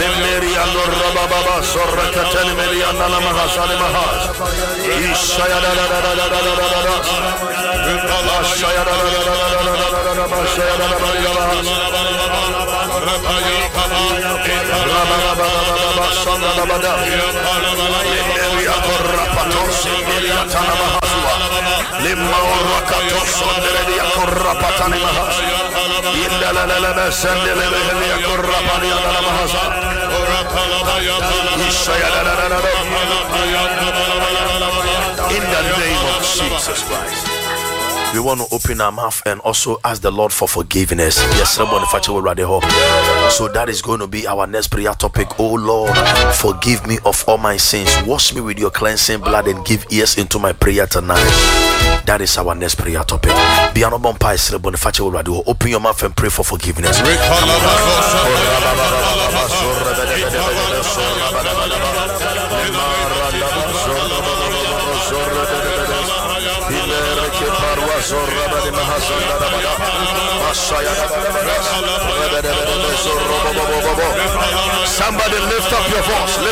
In the name of Jesus Christ, we want to open our mouth and also ask the Lord for forgiveness. Yes, someone so that is going to be our next prayer topic. Oh Lord, forgive me of all my sins. Wash me with your cleansing blood and give ears into my prayer tonight. That is our next prayer topic. Open your mouth and pray for forgiveness. Somebody lift up your voice.